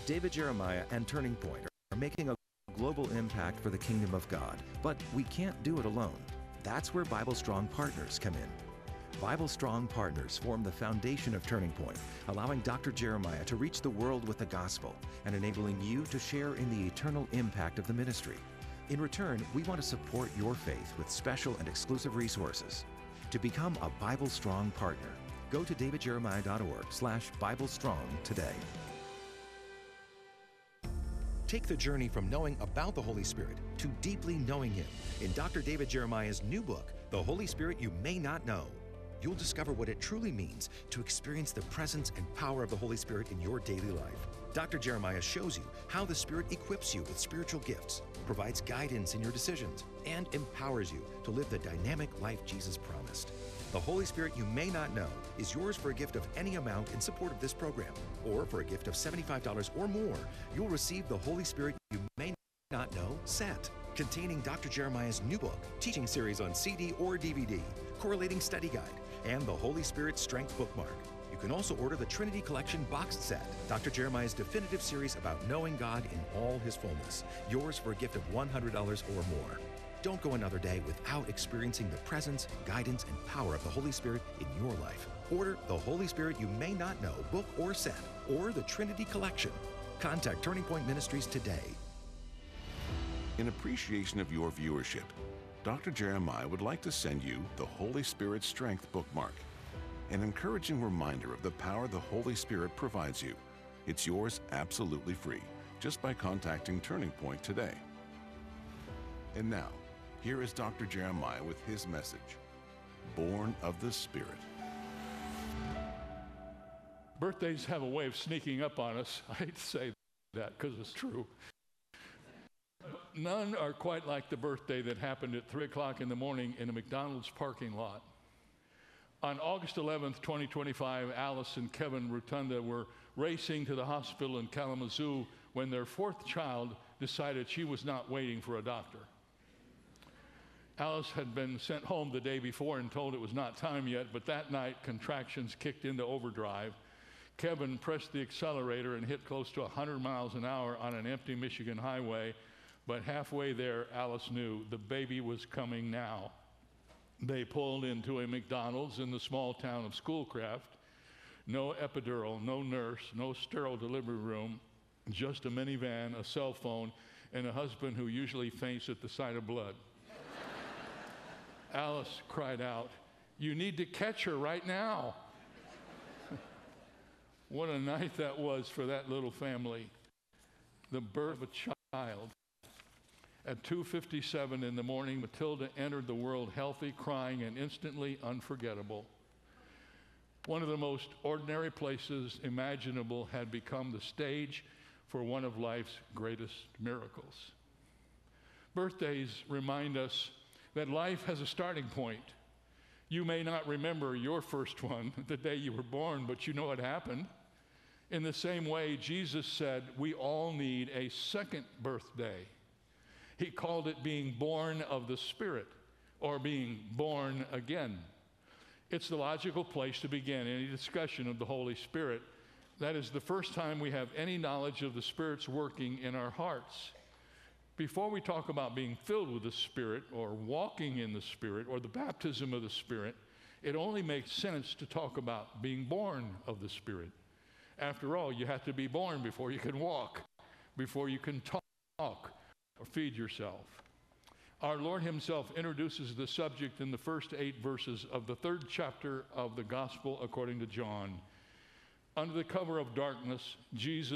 David Jeremiah and Turning Point are making a global impact for the kingdom of God, but we can't do it alone. That's where Bible Strong Partners come in. Bible Strong Partners form the foundation of Turning Point, allowing Dr. Jeremiah to reach the world with the gospel and enabling you to share in the eternal impact of the ministry. In return, we want to support your faith with special and exclusive resources. To become a Bible Strong partner, go to davidjeremiah.org/BibleStrong today. Take the journey from knowing about the Holy Spirit to deeply knowing Him in Dr. David Jeremiah's new book, The Holy Spirit You May Not Know. You'll discover what it truly means to experience the presence and power of the Holy Spirit in your daily life. Dr. Jeremiah shows you how the Spirit equips you with spiritual gifts, provides guidance in your decisions, and empowers you to live the dynamic life Jesus promised. The Holy Spirit You May Not Know is yours for a gift of any amount in support of this program, or for a gift of $75 or more, you'll receive the Holy Spirit You May Not Know set, containing Dr. Jeremiah's new book, teaching series on CD or DVD, correlating study guide, and the Holy Spirit Strength bookmark. You can also order the Trinity Collection boxed set, Dr. Jeremiah's definitive series about knowing God in all His fullness, yours for a gift of $100 or more. Don't go another day without experiencing the presence, guidance, and power of the Holy Spirit in your life. Order the Holy Spirit You May Not Know book or set, or the Trinity Collection. Contact Turning Point Ministries today. In appreciation of your viewership, Dr. Jeremiah would like to send you the Holy Spirit Strength bookmark, an encouraging reminder of the power the Holy Spirit provides you. It's yours absolutely free, just by contacting Turning Point today. And now, here is Dr. Jeremiah with his message, Born of the Spirit. Birthdays have a way of sneaking up on us. I hate to say that because it's true. None are quite like the birthday that happened at 3 o'clock in the morning in a McDonald's parking lot. On August 11th, 2025, Alice and Kevin Rotunda were racing to the hospital in Kalamazoo when their fourth child decided she was not waiting for a doctor. Alice had been sent home the day before and told it was not time yet, but that night contractions kicked into overdrive. Kevin pressed the accelerator and hit close to 100 miles an hour on an empty Michigan highway, but halfway there, Alice knew the baby was coming now. They pulled into a McDonald's in the small town of Schoolcraft. No epidural, no nurse, no sterile delivery room, just a minivan, a cell phone, and a husband who usually faints at the sight of blood. Alice cried out, "You need to catch her right now." What a night that was for that little family. The birth of a child. At 2:57 in the morning, Matilda entered the world healthy, crying, and instantly unforgettable. One of the most ordinary places imaginable had become the stage for one of life's greatest miracles. Birthdays remind us that life has a starting point. You may not remember your first one, the day you were born, but you know what happened. In the same way, Jesus said we all need a second birthday. He called it being born of the Spirit, or being born again. It's the logical place to begin any discussion of the Holy Spirit. That is the first time we have any knowledge of the Spirit's working in our hearts. Before we talk about being filled with the Spirit, or walking in the Spirit, or the baptism of the Spirit, it only makes sense to talk about being born of the Spirit. After all, you have to be born before you can walk, before you can talk, or feed yourself. Our Lord Himself introduces the subject in the first 8 verses of the 3rd chapter of the Gospel according to John. Under the cover of darkness, Jesus